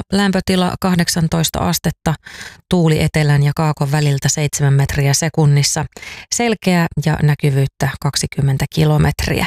lämpötila 18 astetta, tuuli etelän ja kaakon väliltä 7 metriä sekunnissa, selkeää ja näkyvyyttä 20 kilometriä.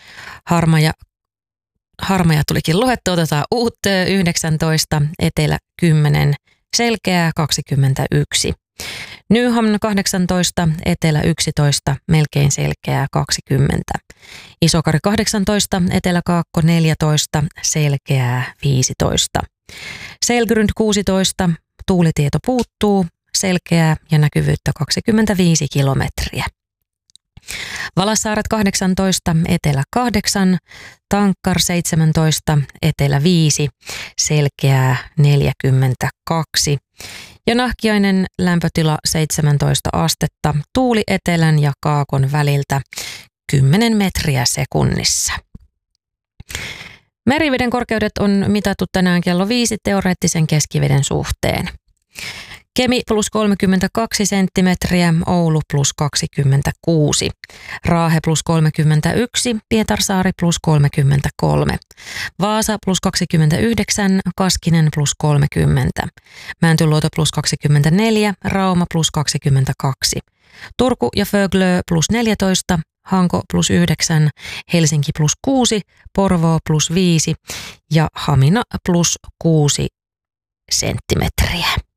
Harmaja tulikin luettu, otetaan uutta 19, etelä 10, selkeää 21. Nyham 18, etelä 11, melkein selkeää 20. Isokari 18, etelä-kaakko 14, selkeää 15. Selgrund 16, tuulitieto puuttuu, selkeää ja näkyvyyttä 25 kilometriä. Valassaaret 18, etelä 8, Tankkar 17, etelä 5, selkeää 42. Ja Nahkiainen lämpötila 17 astetta, tuuli etelän ja kaakon väliltä 10 metriä sekunnissa. Meriveden korkeudet on mitattu tänään kello 5 teoreettisen keskiveden suhteen. Kemi plus 32 senttimetriä, Oulu plus 26, Raahe plus 31, Pietarsaari plus 33, Vaasa plus 29, Kaskinen plus 30, Mäntyluoto plus 24, Rauma plus 22, Turku ja Föglö plus 14, Hanko plus 9, Helsinki plus 6, Porvoo plus 5 ja Hamina plus 6 senttimetriä.